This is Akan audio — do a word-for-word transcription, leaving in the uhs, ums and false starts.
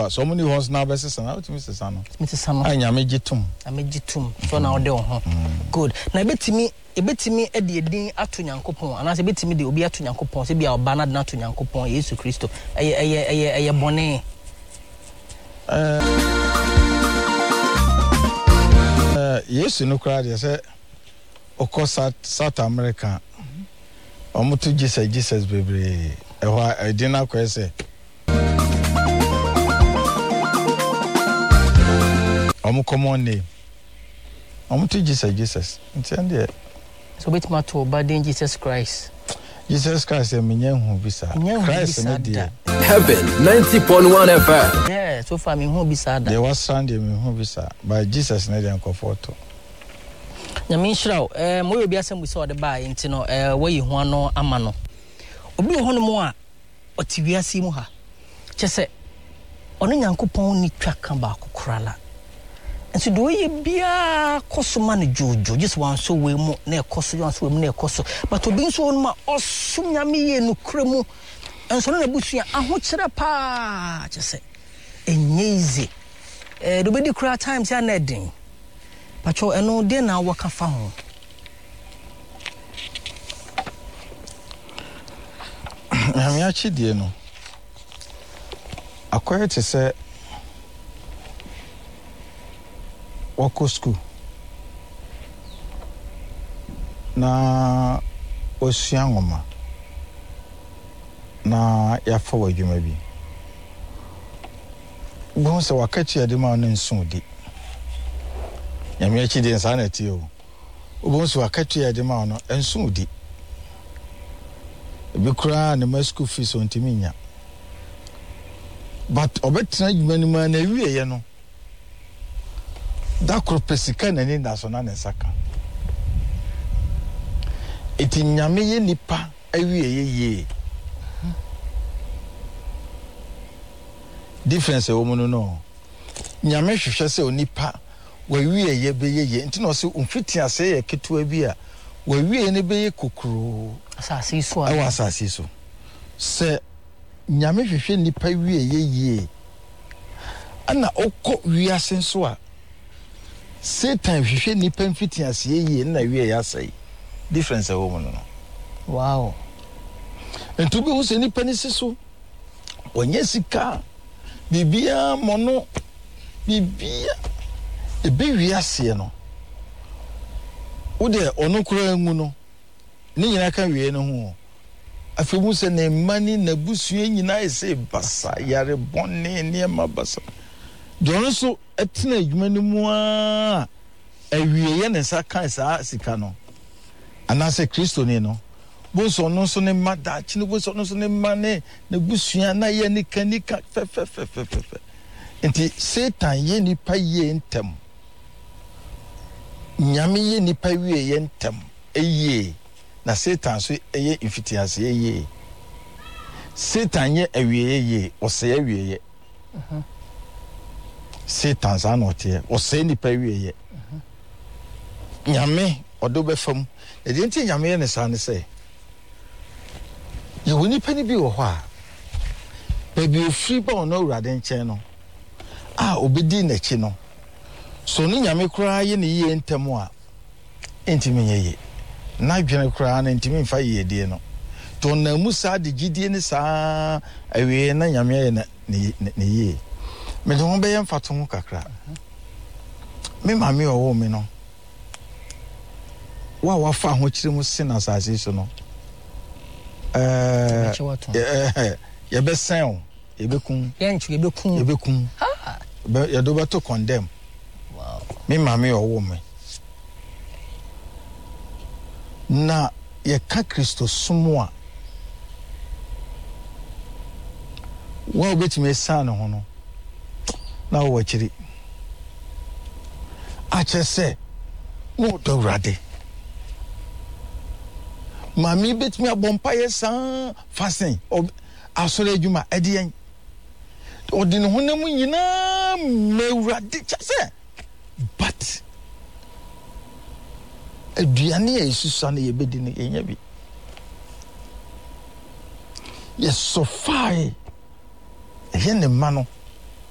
so so many ones now be sesa na otimi sesa no me sesa no anya me gitum ame gitum so na ode ho good na ebetimi ebetimi e de din ato Nyankopon ana se ebetimi de obi ato Nyankopon se bia oba na de ato Nyankopon Yesu Kristo eye eye eye eye bone eh eh Yesu no kra de se okọ South America omutu Jesus Jesus bebre e ho edina ko ese omu common name omutu Jesus Jesus ntende so betima to badin Jesus Christ Jesus Christ menye hu bisa Christ me die Heaven ninety point one F M yeah so far me hu bisa da they was Sunday me hu bisa by Jesus na dey comforto nyame nhyiraw eh mo obi asem bisa ode ba enti no eh wayi hu ano ama no obi ho no mo a otiwiase mu ha kyese ono Nyankopon ni twaka ba kokorala enso do ye bia kosoma ne jojo just wan so we mu na ekoso wan so we mu na ekoso but obi nso no ma osum nyame ye no kremu enso no na busua aho kire pa kyese enye easy eh do be di kra times ya na den pacho eno de na waka fa ho nyame achi die no akoye te se wako school na osua ngoma na ya fa wadwuma bi bo se wakachi ade ma no nso di nyame achi die nsa na tie o bo se wakachi ade ma no nso di ebi kura na ma school fees on timinya but obetina adwuma ni ma na wie ye no da kropesika na ni national na saka eti nyame ye nipa awie ye ye difference e wo mu no nyame hwehwe se onipa wa wie ye be ye ye enti no se umfiti ase ye ketua bi a wa wie ne be ye kokoro asase so a wa asase so se nyame hwehwe nipa wie ye ye ana okọ wiase nso a Satan hwehwe nipa mfiti ase ye na wie ya sai difference e wo mu no wow entu bi hu se nipa ni siso onye sika bibia mono bibia ebe wiase no wo de ono kura ngu no ni nyina ka wie no ho afemu se na mani na busue nyina ese basa yare bonne ne ma basa Jono so etina adwuma ni mu a awieye ne saka sa sika no anase Kristo ni no bo so no so ne mada chi no bo so no so ne mane na busua na ye ni kanika fe fe fe fe fe enti Satan ye ni pa ye ntem nyame ye ni pa wie ye ntem eye na Satan so eye ifitiase eye Satan ye awieye ye o se awieye mhm Satan za no tie o se ni pa wieye nyame odo be fam e de nti nyame ne sa ne se ye woni pani bi wo ho a ba bi ofri ba ono urade nchen no a obedi na chi no so ni nyame kura ye ne ye ntemu a entimi ye na dwene kura na entimi mfa ye de no to na musa de gidie ne sa awie na nyame ye na ne ye me do be yem fato kakra me mami owo me no wa wa fa ho kire mu sin asase so no eh eh ye be sen ye be kun ye nchu ye be kun ye be kun ha ye do be to condemn wow me mami owo me na ye ka Kristo sumo a wa obetime san ho no na wo chiri a chese wo do rade mami betimi abompa ye san fasen asore adwuma edien odi ne honam nyina mewrade chese but aduane ya isusa na ye bedi ne yenya bi ye sofai ye ne ma no